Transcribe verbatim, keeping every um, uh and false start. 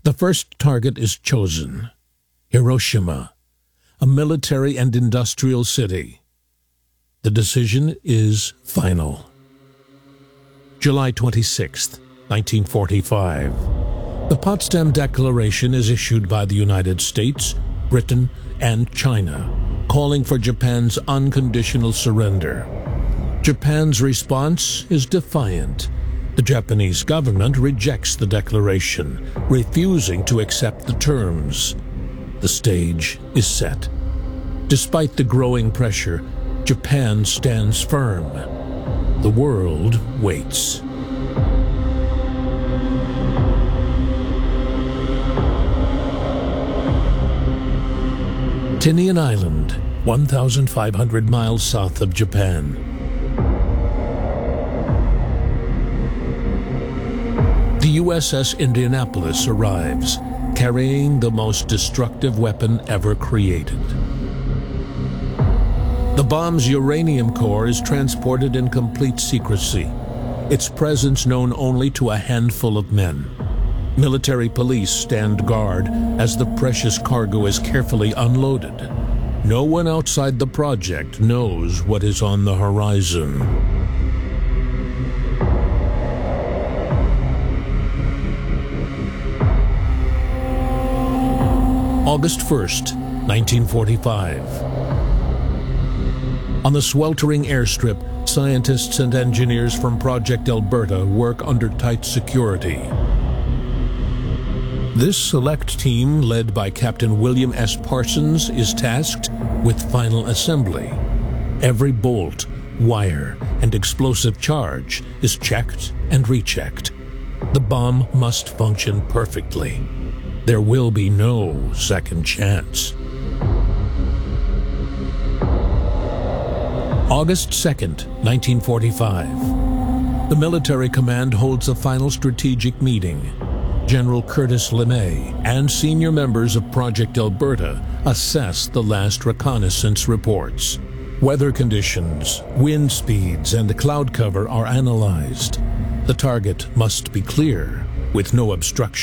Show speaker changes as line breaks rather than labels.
The first target is chosen: Hiroshima, a military and industrial city. The decision is final. July twenty-sixth, nineteen forty-five. The Potsdam Declaration is issued by the United States, Britain, and China, calling for Japan's unconditional surrender. Japan's response is defiant. The Japanese government rejects the declaration, refusing to accept the terms. The stage is set. Despite the growing pressure, Japan stands firm. The world waits. Tinian Island, one thousand five hundred miles south of Japan. The U S S Indianapolis arrives, carrying the most destructive weapon ever created. The bomb's uranium core is transported in complete secrecy, its presence known only to a handful of men. Military police stand guard as the precious cargo is carefully unloaded. No one outside the project knows what is on the horizon. August first, nineteen forty-five. On the sweltering airstrip, scientists and engineers from Project Alberta work under tight security. This select team, led by Captain William S. Parsons, is tasked with final assembly. Every bolt, wire, and explosive charge is checked and rechecked. The bomb must function perfectly. There will be no second chance. August second, nineteen forty-five. The military command holds a final strategic meeting. General Curtis LeMay and senior members of Project Alberta assess the last reconnaissance reports. Weather conditions, wind speeds, and cloud cover are analyzed. The target must be clear, with no obstruction.